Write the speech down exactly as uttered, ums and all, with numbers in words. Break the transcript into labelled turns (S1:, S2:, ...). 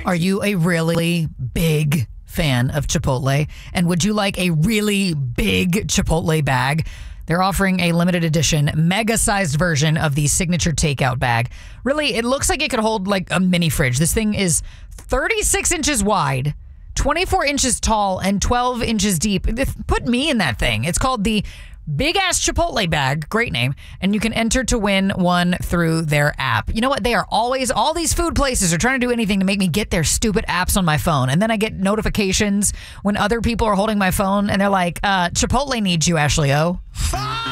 S1: Are you a really big fan of Chipotle? And would you like a really big Chipotle bag? They're offering a limited edition, mega-sized version of the signature takeout bag. Really, it looks like it could hold like a mini fridge. This thing is thirty-six inches wide, twenty-four inches tall, and twelve inches deep. Put me in that thing. It's called the Big Ass Chipotle Bag. Great name. And you can enter to win one through their app. You know what? They are always, all these food places are trying to do anything to make me get their stupid apps on my phone. And then I get notifications when other people are holding my phone and they're like, uh, Chipotle needs you, Ashley O.